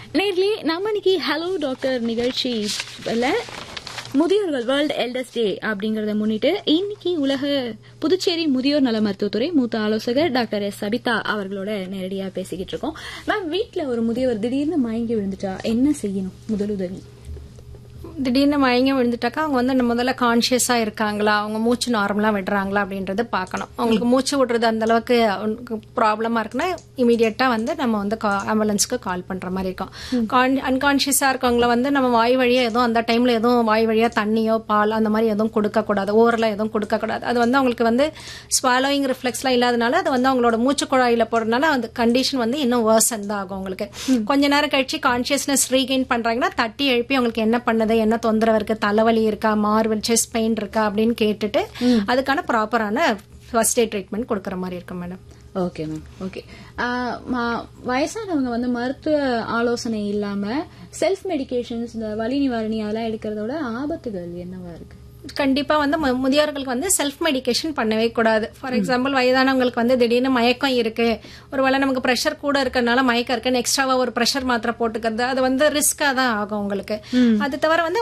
நேர்லயே நம்ம இன்னைக்கு ஹலோ டாக்டர் நிகழ்ச்சியில முதியோர்கள் வேர்ல்டு எல்டர்ஸ் டே அப்படிங்கறத முன்னிட்டு இன்னைக்கு உலக புதுச்சேரி முதியோர் நல மருத்துவத்துறை மூத்த ஆலோசகர் டாக்டர் எஸ் சபிதா அவர்களோட நேரடியா பேசிக்கிட்டு இருக்கோம். மேம், வீட்டுல ஒரு முதியவர் திடீர்னு மயங்கி விழுந்துட்டா என்ன செய்யணும்? முதலுதவி. திடீர்னு மயங்கி விழுந்துட்டாக்கா அவங்க வந்து முதல்ல கான்சியஸா இருக்காங்களா, அவங்க மூச்சு நார்மலா விடுறாங்களா அப்படின்றது பார்க்கணும். அவங்களுக்கு மூச்சு விடுறது அந்த அளவுக்கு ப்ராப்ளமா இருக்குன்னா இமீடியட்டா வந்து நம்ம வந்து ஆம்புலன்ஸ்க்கு கால் பண்ற மாதிரி இருக்கும். அன்கான்சியஸா இருக்கவங்கள வந்து நம்ம வாய் வழியா எதுவும் அந்த டைம்ல எதுவும் வாய் வழியா தண்ணியோ பால் அந்த மாதிரி எதுவும் கொடுக்க கூடாது, ஓரல எதுவும் கொடுக்க கூடாது. அது வந்து அவங்களுக்கு வந்து ஸ்வாலோயிங் ரிஃப்ளெக்ஸ்லாம் இல்லாதனால அது வந்து அவங்களோட மூச்சு குழாயில போறதுனால அந்த கண்டிஷன் வந்து இன்னும் வேர்சன் தான் ஆகும். அவங்களுக்கு கொஞ்ச நேரம் கழிச்சு கான்சியஸ்னஸ் ரீகெயின் பண்றாங்கன்னா தட்டி எழுப்பி அவங்களுக்கு என்ன பண்ணது, என்ன தொந்தரவு இருக்கு, தலைவலி இருக்கா, மார்வல் செஸ்ட் பெயின் இருக்கா அப்படின்னு கேட்டுட்டு அதுக்கான ப்ராப்பரான ஃபர்ஸ்ட் எய்ட் ட்ரீட்மெண்ட் கொடுக்கற மாதிரி இருக்கும் மேடம். Okay ma'am. ஓகே, வயசானவங்க வந்து மருத்துவ ஆலோசனை இல்லாம செல்ஃப் மெடிகேஷன்ஸ், இந்த வலி நிவாரணி அதெல்லாம் எடுக்கிறதோட ஆபத்துகள் என்னவா இருக்கு? கண்டிப்பா வந்து முதியோர்களுக்கு வந்து செல்ஃப் மெடிகேஷன் பண்ணவே கூடாது. ஃபார் எக்ஸாம்பிள் வயதானவங்களுக்கு வந்து திடீர்னு மயக்கம் இருக்கு, ஒருவேளை நமக்கு பிரஷர் கூட இருக்கறனால மயக்கம் இருக்குன்னு எக்ஸ்ட்ராவா ஒரு பிரஷர் மாத்திரை போட்டுக்கிறது அது வந்து ரிஸ்கா தான் ஆகும் உங்களுக்கு. அது தவிர வந்து